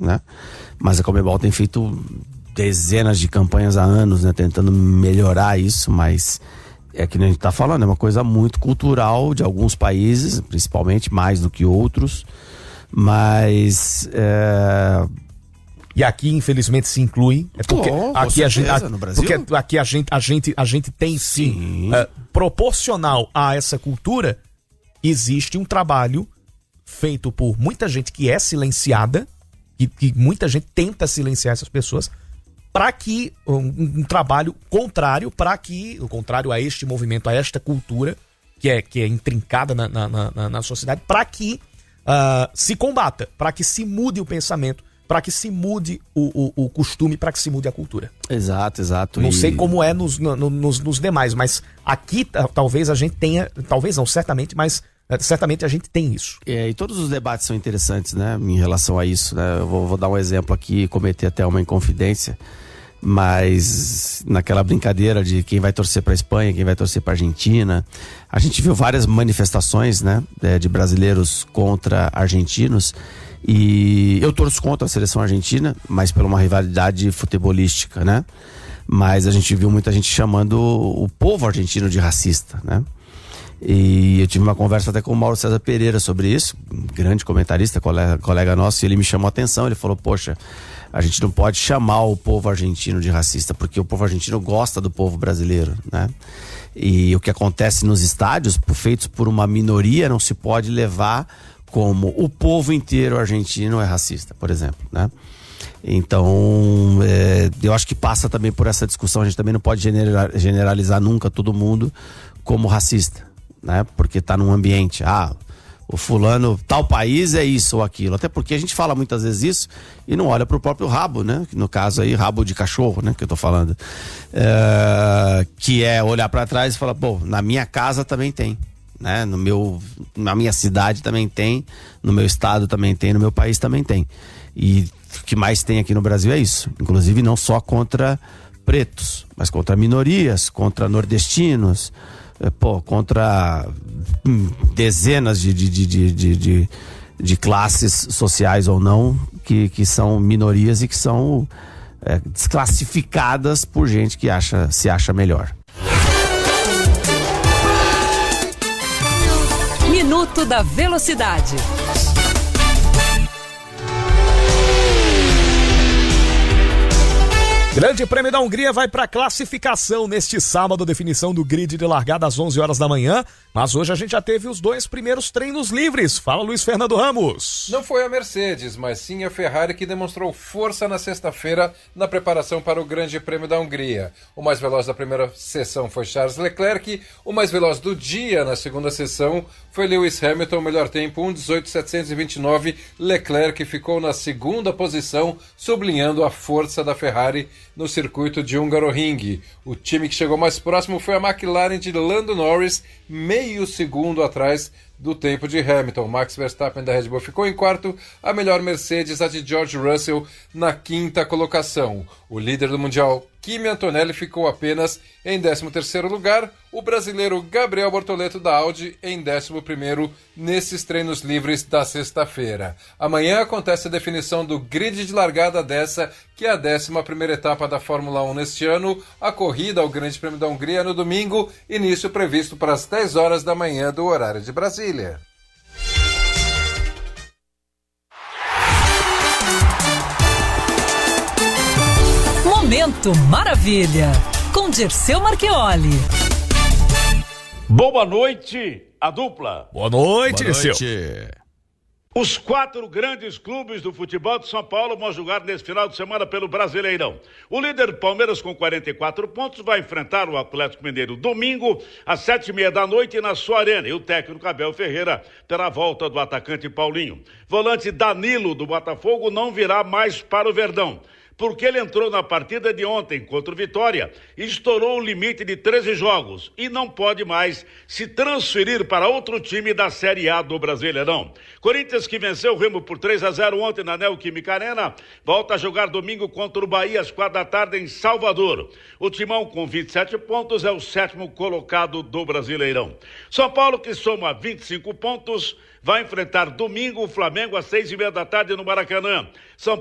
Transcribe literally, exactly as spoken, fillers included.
né? Mas a Conmebol tem feito dezenas de campanhas há anos, né? Tentando melhorar isso, mas é que a gente tá falando, é uma coisa muito cultural de alguns países, principalmente mais do que outros, mas é... E aqui, infelizmente, se inclui. É porque oh, aqui a gente, a, no Brasil? porque aqui a gente, a gente, a gente tem sim, uh, proporcional a essa cultura, existe um trabalho feito por muita gente que é silenciada, que, que muita gente tenta silenciar essas pessoas, para que um, um trabalho contrário, para que, o contrário a este movimento, a esta cultura que é, que é intrincada na, na, na, na sociedade, para que uh, se combata, para que se mude o pensamento, para que se mude o, o, o costume, para que se mude a cultura. Exato, exato. Não e... sei como é nos, no, nos, nos demais, mas aqui talvez a gente tenha, talvez não, certamente, mas certamente a gente tem isso. É, e todos os debates são interessantes, né, em relação a isso, né? Eu vou, vou dar um exemplo aqui, cometer até uma inconfidência, mas naquela brincadeira de quem vai torcer para a Espanha, quem vai torcer para a Argentina, a gente viu várias manifestações, né, de brasileiros contra argentinos. E eu torço contra a seleção argentina, mas por uma rivalidade futebolística, né? Mas a gente viu muita gente chamando o povo argentino de racista, né? E eu tive uma conversa até com o Mauro César Pereira sobre isso, um grande comentarista, colega, colega nosso, e ele me chamou a atenção, ele falou, poxa, a gente não pode chamar o povo argentino de racista, porque o povo argentino gosta do povo brasileiro, né? E o que acontece nos estádios, feitos por uma minoria, não se pode levar como o povo inteiro argentino é racista, por exemplo, né? Então, é, eu acho que passa também por essa discussão, a gente também não pode generalizar nunca todo mundo como racista, né? Porque tá num ambiente, ah, o fulano, tal país é isso ou aquilo, até porque a gente fala muitas vezes isso e não olha pro próprio rabo, né? No caso aí, rabo de cachorro, né? Que eu tô falando, é, que é olhar para trás e falar, pô, na minha casa também tem. Né? No meu, na minha cidade também tem, no meu estado também tem, no meu país também tem. E o que mais tem aqui no Brasil é isso. Inclusive não só contra pretos, mas contra minorias, contra nordestinos, pô, contra hum, dezenas de, de, de, de, de, de classes sociais ou não, que, que são minorias e que são é, desclassificadas por gente que acha, se acha melhor. Minuto da Velocidade. Grande Prêmio da Hungria vai para classificação neste sábado, definição do grid de largada às onze horas da manhã, mas hoje a gente já teve os dois primeiros treinos livres. Fala, Luiz Fernando Ramos. Não foi a Mercedes, mas sim a Ferrari que demonstrou força na sexta-feira na preparação para o Grande Prêmio da Hungria. O mais veloz da primeira sessão foi Charles Leclerc, o mais veloz do dia na segunda sessão foi Lewis Hamilton, melhor tempo um dezoito setecentos e vinte e nove. Leclerc ficou na segunda posição, sublinhando a força da Ferrari no circuito de Hungaroring. O time que chegou mais próximo foi a McLaren de Lando Norris, meio segundo atrás do tempo de Hamilton. Max Verstappen da Red Bull ficou em quarto, a melhor Mercedes, a de George Russell, na quinta colocação. O líder do Mundial, Kimi Antonelli, ficou apenas em décimo terceiro lugar, o brasileiro Gabriel Bortoleto da Audi em décimo primeiro nesses treinos livres da sexta-feira. Amanhã acontece a definição do grid de largada dessa, que é a décima primeira etapa da Fórmula um neste ano, a corrida ao Grande Prêmio da Hungria no domingo, início previsto para as dez horas da manhã do horário de Brasília. Momento Maravilha, com Dirceu Marchioli. Boa noite, a dupla. Boa noite, Boa Dirceu. noite. Os quatro grandes clubes do futebol de São Paulo vão jogar nesse final de semana pelo Brasileirão. O líder Palmeiras, com quarenta e quatro pontos, vai enfrentar o Atlético Mineiro domingo, às sete e meia da noite, na sua arena. E o técnico Abel Ferreira terá a volta do atacante Paulinho. Volante Danilo, do Botafogo, não virá mais para o Verdão, porque ele entrou na partida de ontem contra o Vitória e estourou o limite de treze jogos e não pode mais se transferir para outro time da Série A do Brasileirão. Corinthians, que venceu o Remo por três a zero ontem na Neoquímica Arena, volta a jogar domingo contra o Bahia às quatro da tarde em Salvador. O Timão, com vinte e sete pontos, é o sétimo colocado do Brasileirão. São Paulo, que soma vinte e cinco pontos, vai enfrentar domingo o Flamengo às seis e meia da tarde no Maracanã. São